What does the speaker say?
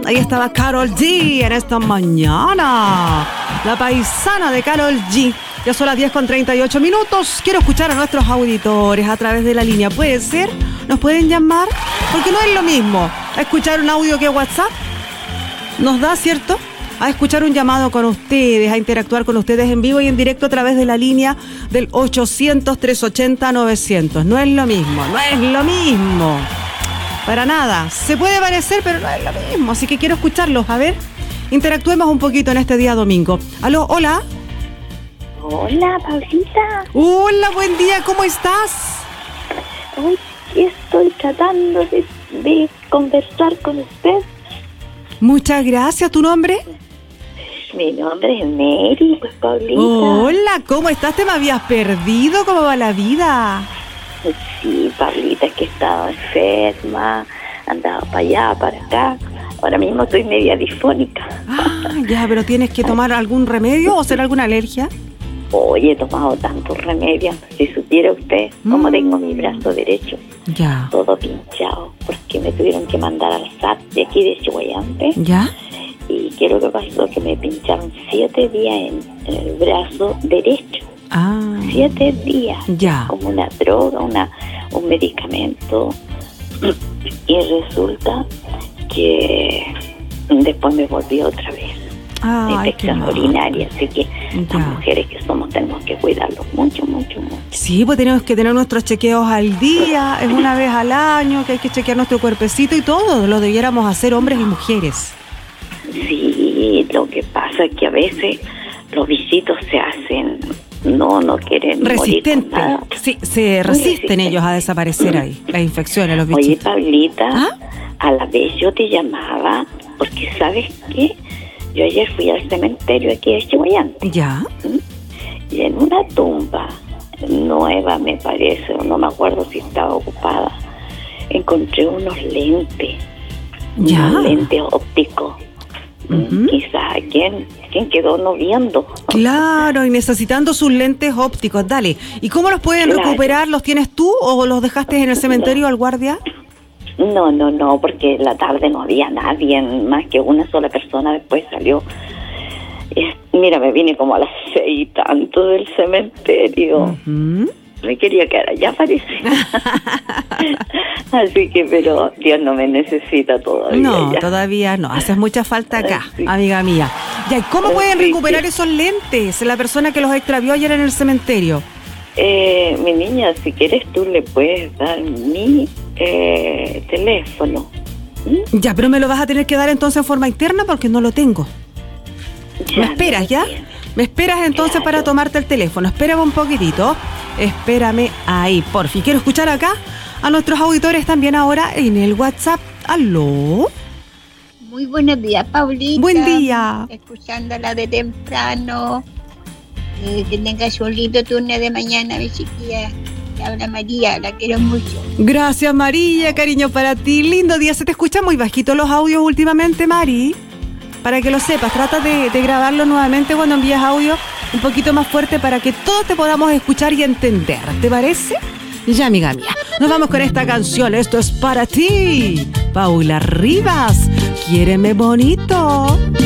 Ahí estaba Karol G en esta mañana. La paisana de Karol G. Ya son las 10:38. Quiero escuchar a nuestros auditores a través de la línea. ¿Puede ser? ¿Nos pueden llamar? Porque no es lo mismo escuchar un audio que WhatsApp. Nos da, ¿cierto?, a escuchar un llamado con ustedes, a interactuar con ustedes en vivo y en directo a través de la línea del 800-380-900. No es lo mismo, no es lo mismo. Para nada. Se puede parecer, pero no es lo mismo. Así que quiero escucharlos. A ver, interactuemos un poquito en este día domingo. Aló, hola. Hola, Paulita. Hola, buen día, ¿cómo estás? Hoy estoy tratando de conversar con usted. Muchas gracias. ¿Tu nombre? Mi nombre es Mary, pues, Paulita. Hola, ¿cómo estás? ¿Te me habías perdido? ¿Cómo va la vida? Sí, Paulita, es que he estado enferma, he andado para allá, para acá. Ahora mismo estoy media disfónica. Ah, ya, pero ¿tienes que tomar algún remedio o hacer alguna alergia? Hoy he tomado tantos remedios. Si supiera usted cómo tengo mi brazo derecho, ya, todo pinchado, porque me tuvieron que mandar al SAT de aquí de Chihuayante. ¿Ya? ¿Y qué es lo que pasó? Que me pincharon 7 días en el brazo derecho. Ah. 7 días. Ya. Como una droga, un medicamento. Y resulta que después me volví otra vez. Infección urinaria. Así que las mujeres que somos tenemos que cuidarlos mucho, mucho, mucho. Sí, pues tenemos que tener nuestros chequeos al día. Es una vez al año que hay que chequear nuestro cuerpecito y todo. Lo debiéramos hacer hombres y mujeres. Sí, lo que pasa es que a veces los bichitos se hacen, no quieren resistentes. Morir con nada. Sí, se resisten ellos a desaparecer ahí, las infecciones, los bichitos. Oye, Paulita, a la vez yo te llamaba porque, ¿sabes qué? Yo ayer fui al cementerio aquí de Chihuayante. ¿Ya? Y en una tumba nueva, me parece, o no me acuerdo si estaba ocupada, encontré unos lentes. ¿Ya? Unos lentes ópticos. Quizás ¿quién quedó no viendo? Claro, y necesitando sus lentes ópticos. Dale, ¿y cómo los pueden recuperar? ¿Los tienes tú o los dejaste en el cementerio al guardia? No, porque en la tarde no había nadie, más que una sola persona. Después salió. Mira, me vine como a las 6 y tanto del cementerio. Me quería quedar allá, parece. Así que, pero Dios no me necesita todavía. No, ya. todavía no. Haces mucha falta acá, Sí. amiga mía. Ya, ¿y cómo pueden recuperar esos lentes? La persona que los extravió ayer en el cementerio. Mi niña, si quieres tú le puedes dar mi teléfono. Ya, pero me lo vas a tener que dar entonces en forma interna porque no lo tengo. Ya, ¿Me esperas, ya? ¿Me esperas entonces para tomarte el teléfono? Espérame un poquitito. Espérame ahí, porfi. Quiero escuchar acá a nuestros auditores también ahora en el WhatsApp. ¿Aló? Muy buenos días, Paulita. Buen día. Escuchándola de temprano. Que tengas un lindo turno de mañana, mi chiquilla. Te habla María, la quiero mucho. Gracias, María. Cariño para ti. Lindo día. Se te escuchan muy bajito los audios últimamente, Mari. Para que lo sepas, trata de grabarlo nuevamente cuando envías audio un poquito más fuerte para que todos te podamos escuchar y entender. ¿Te parece? Ya, amiga mía, nos vamos con esta canción. Esto es para ti, Paula Rivas. Quiéreme bonito.